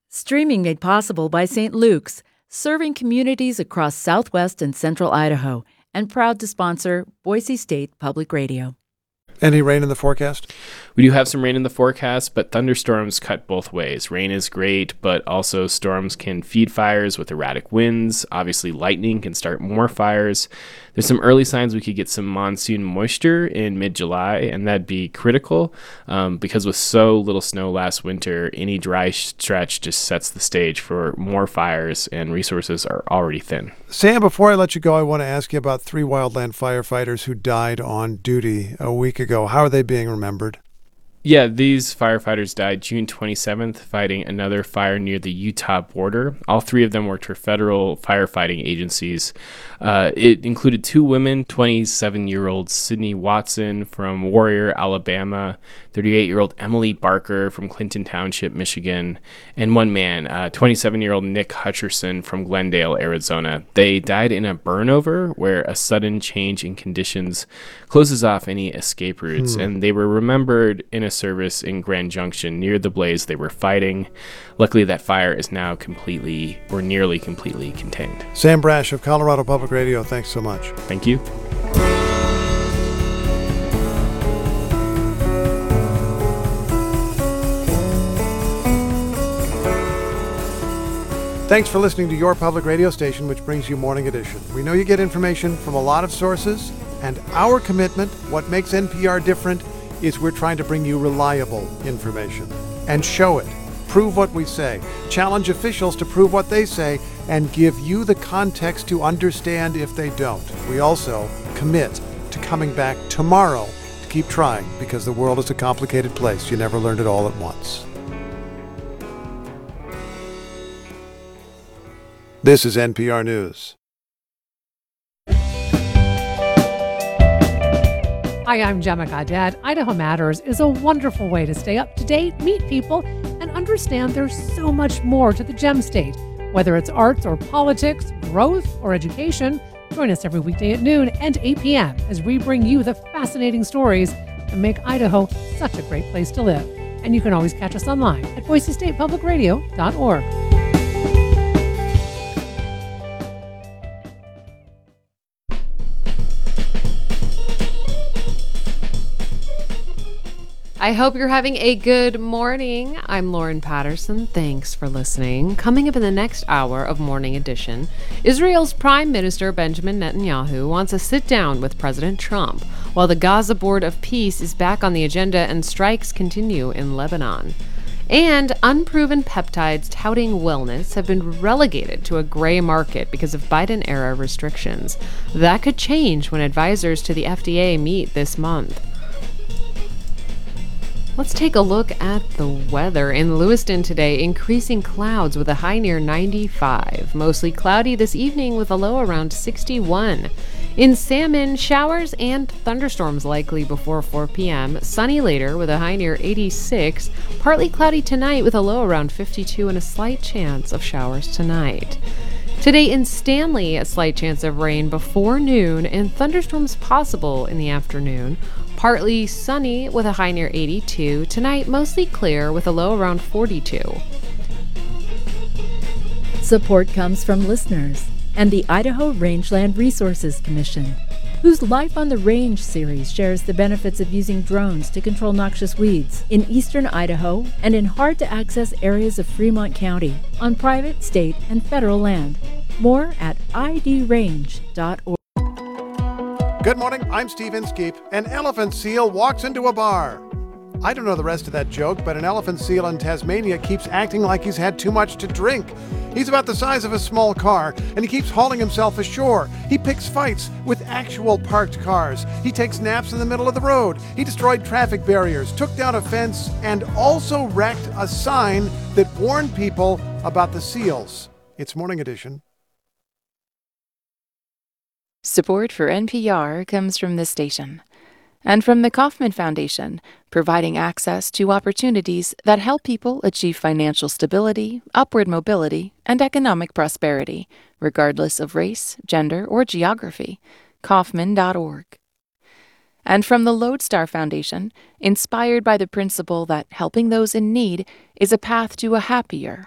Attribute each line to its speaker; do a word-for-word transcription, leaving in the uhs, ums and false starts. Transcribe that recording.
Speaker 1: Streaming made possible by Saint Luke's, serving communities across southwest and central Idaho, and proud to sponsor Boise State Public Radio.
Speaker 2: Any rain in the forecast?
Speaker 3: We do have some rain in the forecast, but thunderstorms cut both ways. Rain is great, but also storms can feed fires with erratic winds. Obviously, lightning can start more fires. There's some early signs we could get some monsoon moisture in mid-July, and that'd be critical um, because with so little snow last winter, any dry stretch just sets the stage for more fires, and resources are already thin.
Speaker 2: Sam, before I let you go, I want to ask you about three wildland firefighters who died on duty a week ago. How are they being remembered?
Speaker 3: Yeah, these firefighters died June twenty-seventh fighting another fire near the Utah border. All three of them worked for federal firefighting agencies. Uh, it included two women, twenty-seven-year-old Sydney Watson from Warrior, Alabama, thirty-eight-year-old Emily Barker from Clinton Township, Michigan, and one man, uh, twenty-seven-year-old Nick Hutcherson from Glendale, Arizona. They died in a burnover where a sudden change in conditions closes off any escape routes, hmm. and they were remembered in a service in Grand Junction near the blaze they were fighting. Luckily, that fire is now completely or nearly completely contained.
Speaker 2: Sam Brash of Colorado Public Radio, thanks so much.
Speaker 3: Thank you.
Speaker 2: Thanks for listening to your public radio station, which brings you Morning Edition. We know you get information from a lot of sources, and our commitment, what makes N P R different, is we're trying to bring you reliable information and show it. Prove what we say. Challenge officials to prove what they say and give you the context to understand if they don't. We also commit to coming back tomorrow to keep trying, because the world is a complicated place. You never learned it all at once. This is N P R News.
Speaker 4: Hi, I'm Gemma Gaudette. Idaho Matters is a wonderful way to stay up to date, meet people, and understand there's so much more to the Gem State. Whether it's arts or politics, growth or education, join us every weekday at noon and eight p.m. as we bring you the fascinating stories that make Idaho such a great place to live. And you can always catch us online at boise state public radio dot org.
Speaker 5: I hope you're having a good morning. I'm Lauren Patterson. Thanks for listening. Coming up in the next hour of Morning Edition, Israel's Prime Minister Benjamin Netanyahu wants a sit-down with President Trump, while the Gaza Board of Peace is back on the agenda and strikes continue in Lebanon. And unproven peptides touting wellness have been relegated to a gray market because of Biden-era restrictions. That could change when advisors to the F D A meet this month. Let's take a look at the weather. In Lewiston today, increasing clouds with a high near ninety-five. Mostly cloudy this evening with a low around sixty-one. In Salmon, showers and thunderstorms likely before four p.m. Sunny later with a high near eighty-six. Partly cloudy tonight with a low around fifty-two and a slight chance of showers tonight. Today in Stanley, a slight chance of rain before noon and thunderstorms possible in the afternoon. Partly sunny with a high near eighty-two. Tonight, mostly clear with a low around forty-two.
Speaker 1: Support comes from listeners and the Idaho Rangeland Resources Commission, whose Life on the Range series shares the benefits of using drones to control noxious weeds in eastern Idaho and in hard-to-access areas of Fremont County on private, state, and federal land. More at I D range dot org.
Speaker 2: Good morning, I'm Steve Inskeep. An elephant seal walks into a bar. I don't know the rest of that joke, but an elephant seal in Tasmania keeps acting like he's had too much to drink. He's about the size of a small car, and he keeps hauling himself ashore. He picks fights with actual parked cars. He takes naps in the middle of the road. He destroyed traffic barriers, took down a fence, and also wrecked a sign that warned people about the seals. It's Morning Edition.
Speaker 6: Support for N P R comes from this station and from the Kauffman Foundation, providing access to opportunities that help people achieve financial stability, upward mobility, and economic prosperity, regardless of race, gender, or geography. Kauffman dot org. And from the Lodestar Foundation, inspired by the principle that helping those in need is a path to a happier,